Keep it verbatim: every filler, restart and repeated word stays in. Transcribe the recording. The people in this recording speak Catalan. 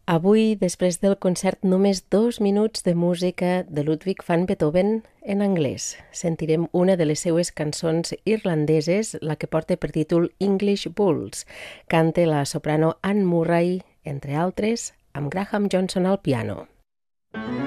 Avui, després del concert, només dos minuts de música de Ludwig van Beethoven en anglès. Sentirem una de les seues cançons irlandeses, la que porta per títol English Bulls. Canta la soprano Anne Murray, entre altres, amb Graham Johnson al piano.